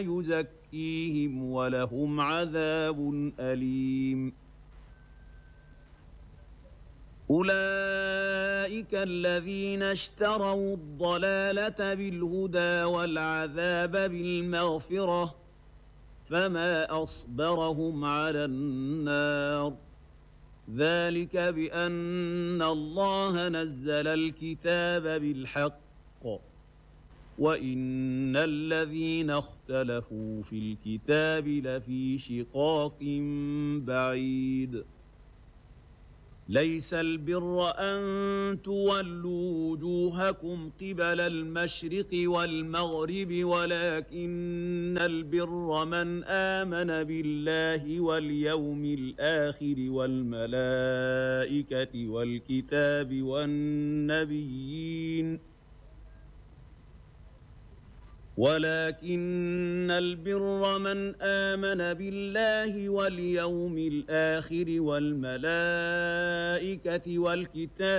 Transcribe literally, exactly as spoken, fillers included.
يزكيهم ولهم عذاب أليم. أولئك الذين اشتروا الضلالة بالهدى والعذاب بالمغفرة فما أصبرهم على النار. ذلك بأن الله نزل الكتاب بالحق وإن الذين اختلفوا في الكتاب لفي شقاق بعيد. ليس البر أن تولوا وجوهكم قبل المشرق والمغرب ولكن البر من آمن بالله واليوم الآخر والملائكة والكتاب والنبيين ولكن البر من آمن بالله واليوم الآخر والملائكة والكتاب